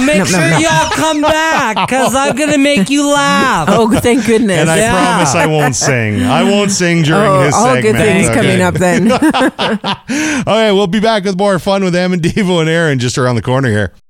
make sure y'all come back because I'm going to make you laugh. Oh, thank goodness. And I promise I won't sing. I won't sing during his all segment. Good things coming up then. Okay, we'll be back with more fun with Em and Devo and Aaron just around the corner here.